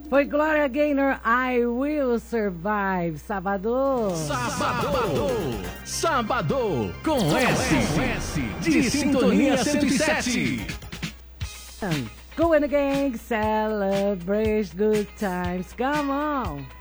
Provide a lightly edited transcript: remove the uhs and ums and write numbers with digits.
Foi Gloria Gaynor, I Will Survive. Sabadão. Sabadão com S de Sintonia 107. Go in the gang, celebrate good times. Come on.